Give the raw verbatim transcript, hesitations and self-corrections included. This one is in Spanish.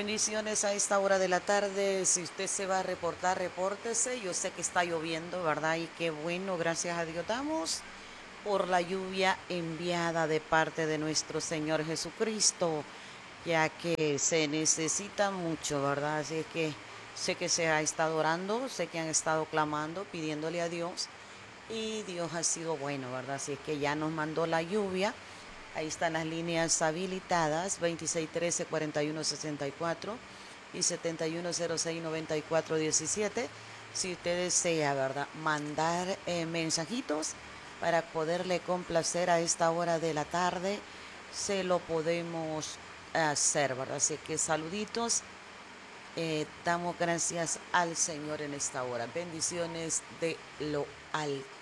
Bendiciones a esta hora de la tarde. Si usted se va a reportar, repórtese. Yo sé que está lloviendo, ¿verdad? Y qué bueno, gracias a Dios damos por la lluvia enviada de parte de nuestro Señor Jesucristo, ya que se necesita mucho, ¿verdad? Así es que sé que se ha estado orando, sé que han estado clamando, pidiéndole a Dios, y Dios ha sido bueno, ¿verdad? Así es que ya nos mandó la lluvia. Ahí están las líneas habilitadas, veintiséis trece cuarenta y uno sesenta y cuatro y setenta y uno cero seis noventa y cuatro diecisiete. Si usted desea, ¿verdad?, mandar eh, mensajitos para poderle complacer a esta hora de la tarde, se lo podemos hacer, ¿verdad? Así que saluditos, eh, damos gracias al Señor en esta hora. Bendiciones de lo alto.